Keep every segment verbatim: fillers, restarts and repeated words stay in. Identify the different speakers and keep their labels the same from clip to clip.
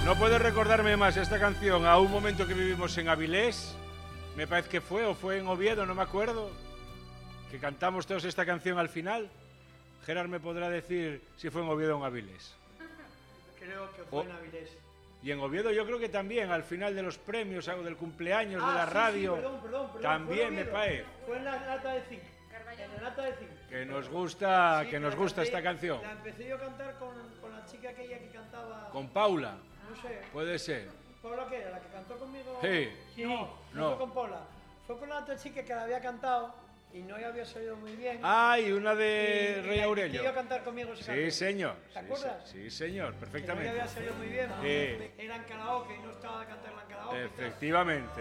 Speaker 1: No puedo recordarme más esta canción a un momento que vivimos en Avilés. Me parece que fue, o fue en Oviedo, no me acuerdo. Que cantamos todos esta canción al final. Gerard me podrá decir si fue en Oviedo o en Avilés.
Speaker 2: Creo que fue o... en Avilés.
Speaker 1: Y en Oviedo yo creo que también, al final de los premios o del cumpleaños
Speaker 2: ah,
Speaker 1: de la
Speaker 2: sí,
Speaker 1: radio,
Speaker 2: sí, perdón, perdón, perdón,
Speaker 1: también me parece.
Speaker 2: Fue en la lata de zinc. En la lata de zinc.
Speaker 1: Que nos gusta,
Speaker 2: sí,
Speaker 1: que nos gusta
Speaker 2: canté,
Speaker 1: esta canción.
Speaker 2: La empecé yo a cantar con, con la chica aquella que cantaba...
Speaker 1: ¿Con Paula?
Speaker 2: No sé.
Speaker 1: Puede ser.
Speaker 2: ¿Paula qué era? ¿La que cantó conmigo?
Speaker 1: Sí.
Speaker 2: sí no, no, no fue con Paula. Fue con la otra chica que la había cantado y no había salido muy bien.
Speaker 1: Ah, y una de
Speaker 2: y,
Speaker 1: Rey
Speaker 2: y
Speaker 1: Aurelio.
Speaker 2: Quería cantar conmigo esa
Speaker 1: Sí,
Speaker 2: canción.
Speaker 1: señor.
Speaker 2: ¿Te acuerdas?
Speaker 1: Sí, sí, señor, perfectamente.
Speaker 2: Que no había salido muy bien.
Speaker 1: Sí.
Speaker 2: Era en karaoke y no estaba de cantarla en karaoke.
Speaker 1: Efectivamente.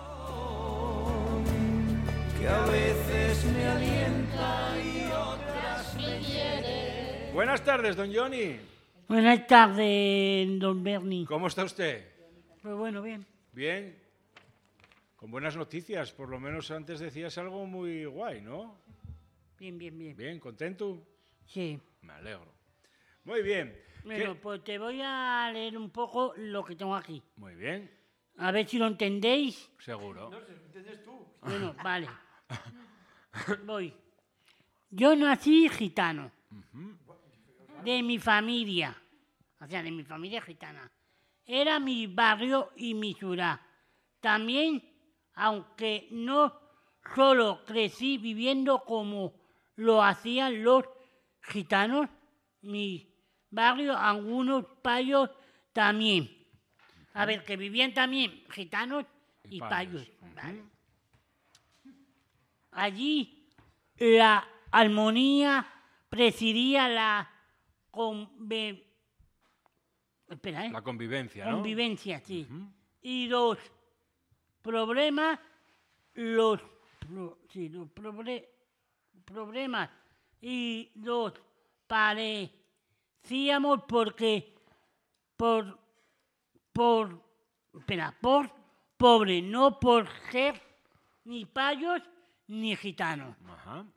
Speaker 3: Que a veces me alienta y otras me hiere.
Speaker 1: Buenas tardes, don Johnny.
Speaker 4: Buenas tardes, don Bernie.
Speaker 1: ¿Cómo está usted?
Speaker 4: Pues bueno, bien.
Speaker 1: Bien. Con buenas noticias, por lo menos antes decías algo muy guay, ¿no?
Speaker 4: Bien, bien, bien.
Speaker 1: Bien, ¿contento?
Speaker 4: Sí.
Speaker 1: Me alegro. Muy bien.
Speaker 4: Bueno,
Speaker 1: ¿Qué?
Speaker 4: Pues te voy a leer un poco lo que tengo aquí.
Speaker 1: Muy bien.
Speaker 4: A ver si lo entendéis.
Speaker 1: Seguro.
Speaker 2: No sé, ¿lo entiendes tú?
Speaker 4: Bueno, vale. Voy. Yo nací gitano. Uh-huh. De mi familia. O sea, de mi familia gitana. Era mi barrio y mi ciudad. También, aunque no solo crecí viviendo como lo hacían los gitanos, mi barrio, algunos payos también. A ver, que vivían también gitanos y, y payos.
Speaker 1: Uh-huh.
Speaker 4: ¿Vale? Allí la armonía presidía la conve... Espera, ¿eh?
Speaker 1: La convivencia, ¿no?
Speaker 4: Convivencia, sí.
Speaker 1: Uh-huh.
Speaker 4: Y los problemas, los, pro, sí, los proble, problemas y los parecíamos porque por, por, espera, por pobre, no por ser ni payos ni gitanos.
Speaker 1: Ajá.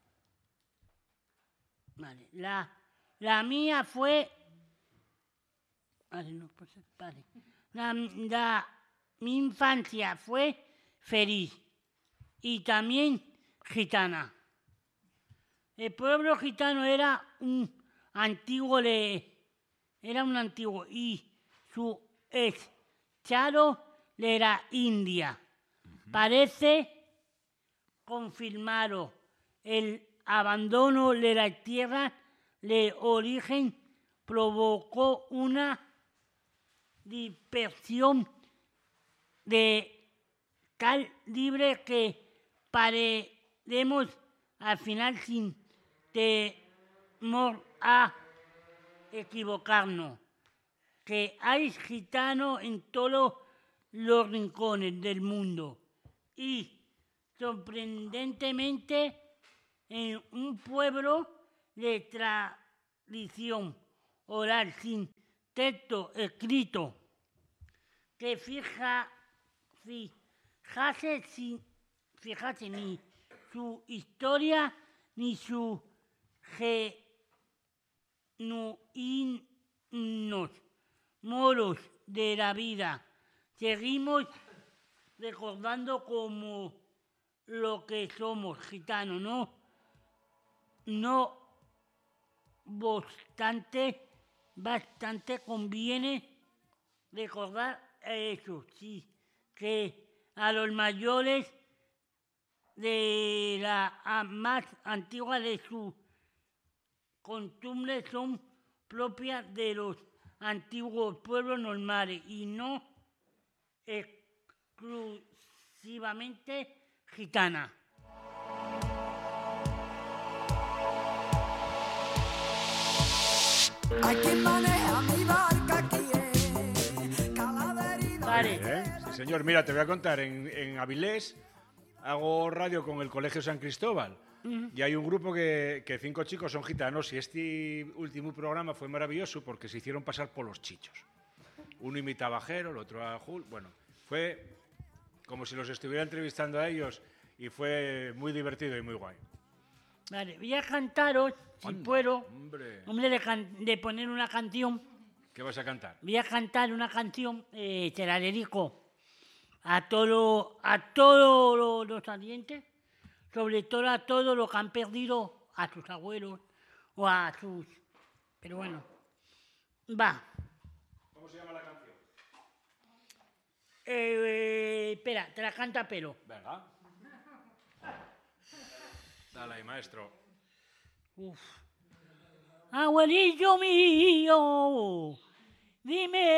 Speaker 4: Vale, la, la mía fue... Vale, no, pues, vale. La, la, mi infancia fue feliz y también gitana. El pueblo gitano era un antiguo, le, era un antiguo y su estado era India. Uh-huh. Parece confirmado el abandono de la tierra de origen provocó una dispersión de tal libre que paremos al final sin temor a equivocarnos, que hay gitanos en todos los rincones del mundo y sorprendentemente en un pueblo de tradición oral sin texto escrito que fija, fijase, sin, fijase ni su historia ni su genuinos modos de la vida. Seguimos recordando como lo que somos gitanos, ¿no? No obstante, bastante conviene recordar eso, sí, que a los mayores de la más antigua de sus costumbres son propias de los antiguos pueblos normales y no exclusivamente gitanas.
Speaker 3: Hay quien maneja mi barca aquí en Calaverina.
Speaker 4: Vale.
Speaker 1: ¿Eh? Sí, señor. Mira, te voy a contar. En, en Avilés hago radio con el Colegio San Cristóbal. Uh-huh. Y hay un grupo que, que cinco chicos son gitanos y este último programa fue maravilloso porque se hicieron pasar por los chichos. Uno imitaba a Jero, el otro a Jul. Bueno, fue como si los estuviera entrevistando a ellos y fue muy divertido y muy guay.
Speaker 4: Vale, voy a cantaros, si
Speaker 1: Anda,
Speaker 4: puedo,
Speaker 1: hombre,
Speaker 4: hombre de, can- de poner una canción
Speaker 1: ¿Qué vas a cantar?
Speaker 4: Voy a cantar una canción, eh, te la dedico a todos a todo los salientes, sobre todo a todos los que han perdido a sus abuelos o a sus... Pero bueno, va.
Speaker 1: ¿Cómo se llama la canción?
Speaker 4: Eh, eh, espera, te la canta a pelo.
Speaker 1: Venga. Dale ahí, maestro.
Speaker 4: Uf. Abuelillo mío, dime